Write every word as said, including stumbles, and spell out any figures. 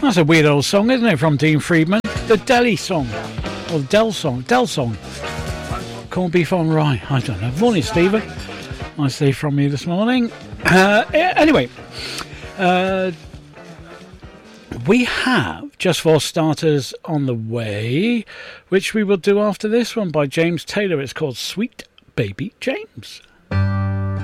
That's a weird old song, isn't it, from Dean Friedman? The Delhi song, or Del song, Del song. Corned beef on rye. I don't know. Morning, Stephen. Nice to hear from you this morning. Uh, anyway, uh, we have Just for Starters on the way, which we will do after this one by James Taylor. It's called Sweet Baby James.